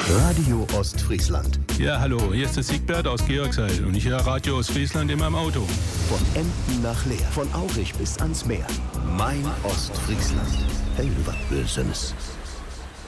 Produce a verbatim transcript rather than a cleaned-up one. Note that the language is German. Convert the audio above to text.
Radio Ostfriesland. Ja, hallo, hier ist der Siegbert aus Georgshall und ich höre Radio Ostfriesland in meinem Auto. Von Emden nach Leer, von Aurich bis ans Meer. Mein Ostfriesland. Hey, was Böses.